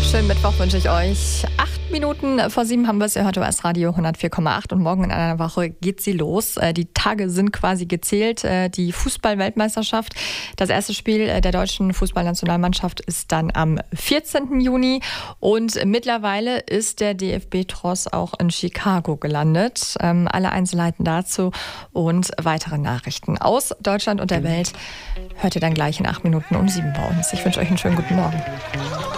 Schönen Mittwoch wünsche ich euch. 8 Minuten vor 7 haben wir es. Ihr hört OS Radio 104,8 und morgen in einer Woche geht sie los. Die Tage sind quasi gezählt. Die Fußball-Weltmeisterschaft. Das erste Spiel der deutschen Fußballnationalmannschaft ist dann am 14. Juni. Und mittlerweile ist der DFB-Tross auch in Chicago gelandet. Alle Einzelheiten dazu und weitere Nachrichten aus Deutschland und der Welt hört ihr dann gleich in 8 Minuten um 7 bei uns. Ich wünsche euch einen schönen guten Morgen.